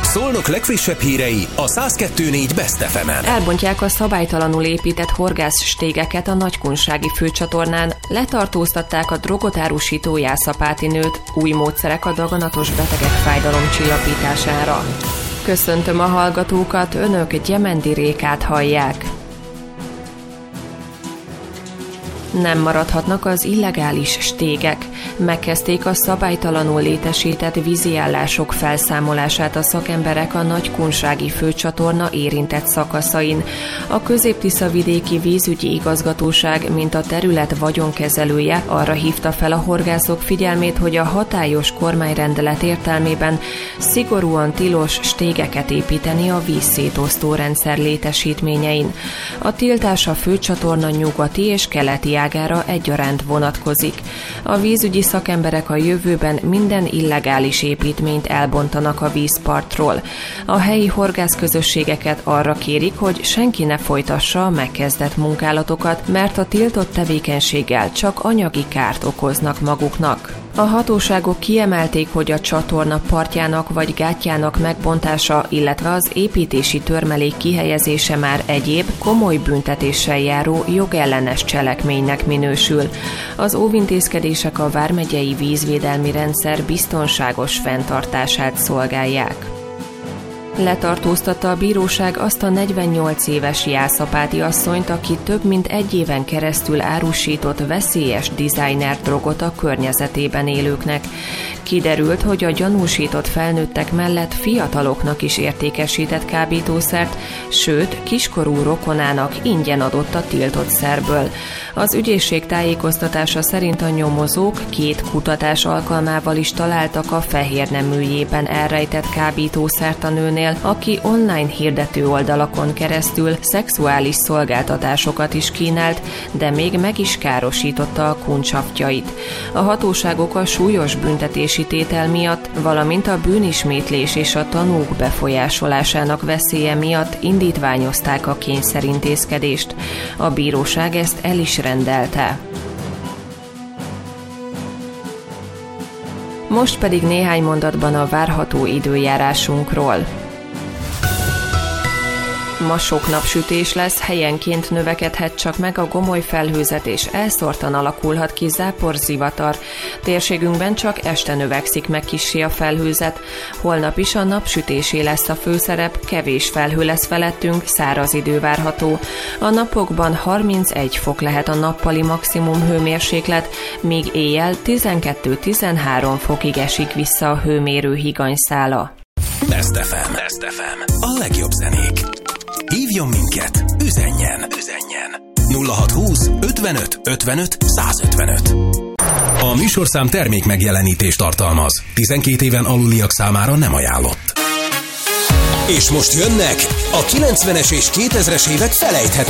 Szolnok legfrissebb hírei a 102.4 Best FM-en. Elbontják a szabálytalanul épített horgászstégeket a Nagykunsági főcsatornán, letartóztatták a drogot árusító Jászapáti nőt, új módszerek a daganatos betegek fájdalomcsillapítására. Köszöntöm a hallgatókat, önök Gyemendi Rékát hallják. Nem maradhatnak az illegális stégek. Megkezdték a szabálytalanul létesített víziállások felszámolását a szakemberek a Nagykunsági főcsatorna érintett szakaszain. A Közép-Tiszavidéki Vízügyi Igazgatóság, mint a terület vagyonkezelője, arra hívta fel a horgászok figyelmét, hogy a hatályos kormányrendelet értelmében szigorúan tilos stégeket építeni a vízszétosztó rendszer létesítményein. A tiltás a főcsatorna nyugati és keleti ágára egyaránt vonatkozik. A vízügyi szakemberek a jövőben minden illegális építményt elbontanak a vízpartról. A helyi horgászközösségeket arra kérik, hogy senki ne folytassa a megkezdett munkálatokat, mert a tiltott tevékenységgel csak anyagi kárt okoznak maguknak. A hatóságok kiemelték, hogy a csatorna partjának vagy gátjának megbontása, illetve az építési törmelék kihelyezése már egyéb, komoly büntetéssel járó jogellenes cselekménynek minősül. Az óvintézkedések a vármegyei vízvédelmi rendszer biztonságos fenntartását szolgálják. Letartóztatta a bíróság azt a 48 éves Jászapáti asszonyt, aki több mint egy éven keresztül árusított veszélyes designer drogot a környezetében élőknek. Kiderült, hogy a gyanúsított felnőttek mellett fiataloknak is értékesített kábítószert, sőt, kiskorú rokonának ingyen adott a tiltott szerből. Az ügyészség tájékoztatása szerint a nyomozók 2 kutatás alkalmával is találtak a fehérneműjében elrejtett kábítószert a nőnél, aki online hirdető oldalakon keresztül szexuális szolgáltatásokat is kínált, de még meg is károsította a kuncsaftjait. A hatóságok a súlyos büntetési tétel miatt, valamint a bűnismétlés és a tanúk befolyásolásának veszélye miatt indítványozták a kényszerintézkedést. A bíróság ezt el is rendelte. Most pedig néhány mondatban a várható időjárásunkról. Ma sok napsütés lesz, helyenként növekedhet csak meg a gomoly felhőzet és elszórtan alakulhat ki záporzivatar. Térségünkben csak este növekszik meg kissé a felhőzet. Holnap is a napsütésé lesz a főszerep, kevés felhő lesz felettünk, száraz idő várható. A napokban 31 fok lehet a nappali maximum hőmérséklet, míg éjjel 12-13 fokig esik vissza a hőmérő higanyszála. Best FM. Best FM. A legjobb zenék. Hívjon minket, üzenjen 0620 55 55 155. A műsorszám termék megjelenítést tartalmaz. 12 éven aluliak számára nem ajánlott. És most jönnek a 90-es és 2000-es évek felejthetetlen